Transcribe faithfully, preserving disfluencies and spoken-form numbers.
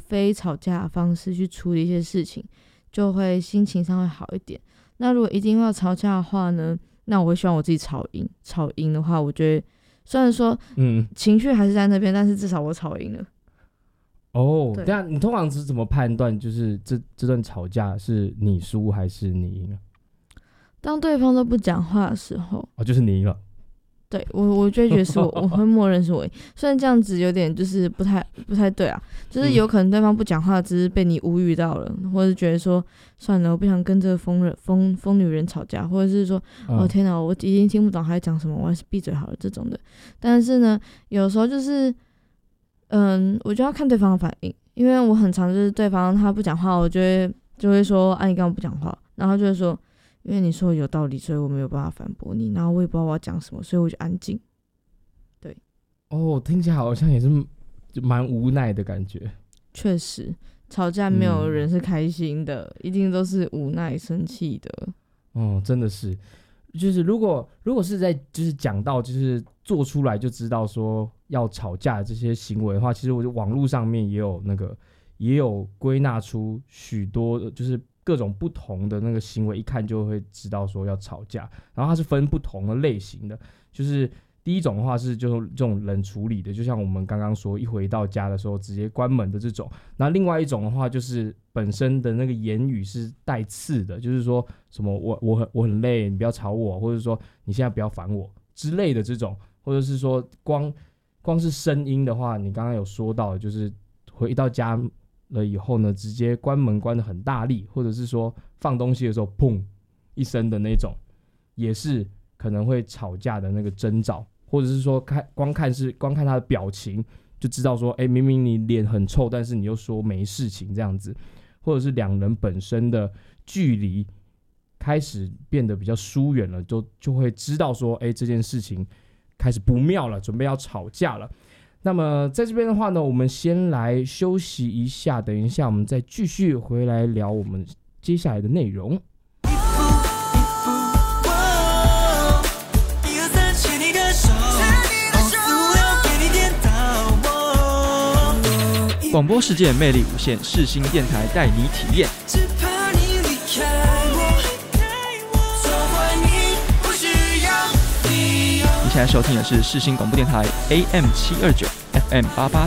非吵架的方式去处理一些事情，就会心情上会好一点。那如果一定要吵架的话呢，那我会希望我自己吵赢。吵赢的话，我觉得虽然说嗯情绪还是在那边，但是至少我吵赢了。 哦，对啊，你通常是怎么判断就是这这段吵架是你输还是你赢啊？ 当对方都不讲话的时候， 哦，就是你赢了。 对，我我就会觉得是我，我会默认是我赢。虽然这样子有点就是不太不太对啊，就是有可能对方不讲话，只是被你无语到了，嗯、或者是觉得说算了，我不想跟这个疯人疯疯女人吵架，或者是说、嗯、哦天哪，我已经听不懂他在讲什么，我还是闭嘴好了这种的。但是呢，有时候就是嗯，我就要看对方的反应，因为我很常就是对方他不讲话，我就会就会说啊你干嘛不讲话，然后就会说。因为你说的有道理，所以我没有办法反驳你，然后我也不知道我要讲什么，所以我就安静。对， 哦，听起来好像也是蛮无奈的感觉。 确实，吵架没有人是开心的，嗯、一定都是无奈、生气的。 哦，真的是，就是如果如果是在就是讲到就是做出来就知道说要吵架的这些行为的话，其实我就网络上面也有那个也有归纳出许多就是。各种不同的那个行为，一看就会知道说要吵架。然后它是分不同的类型的，就是第一种的话是就是这种冷处理的，就像我们刚刚说，一回到家的时候直接关门的这种。那另外一种的话，就是本身的那个言语是带刺的，就是说什么我我很我很累，你不要吵我，或者说你现在不要烦我之类的这种，或者是说光光是声音的话，你刚刚有说到，就是回到家。了以后呢，直接关门关得很大力，或者是说放东西的时候砰一声的那种，也是可能会吵架的那个征兆，或者是说看光看是光看他的表情就知道说，哎，明明你脸很臭，但是你又说没事情这样子，或者是两人本身的距离开始变得比较疏远了，就就会知道说，哎，这件事情开始不妙了，准备要吵架了。那么在这边的话呢，我们先来休息一下，等一下我们再继续回来聊我们接下来的内容。 广播世界魅力无限，世新电台带你体验。你现在收听的是世新广播电台 A M 七二九 F M 八八